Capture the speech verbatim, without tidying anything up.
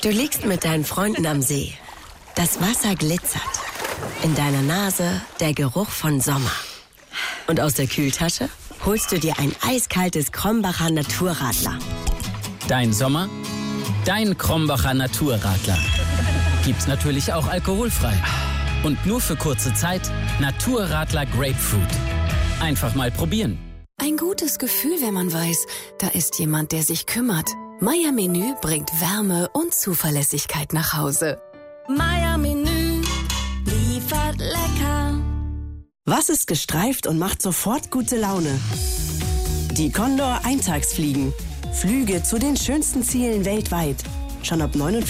Du liegst mit deinen Freunden am See. Das Wasser glitzert. In deiner Nase der Geruch von Sommer. Und aus der Kühltasche holst du dir ein eiskaltes Krombacher Naturradler. Dein Sommer, dein Krombacher Naturradler. Gibt's natürlich auch alkoholfrei. Und nur für kurze Zeit Naturradler Grapefruit. Einfach mal probieren. Ein gutes Gefühl, wenn man weiß, da ist jemand, der sich kümmert. Meier Menü bringt Wärme und Zuverlässigkeit nach Hause. Meier Menü liefert lecker. Was ist gestreift und macht sofort gute Laune? Die Condor Eintagsfliegen. Flüge zu den schönsten Zielen weltweit. Schon ab neunundvierzig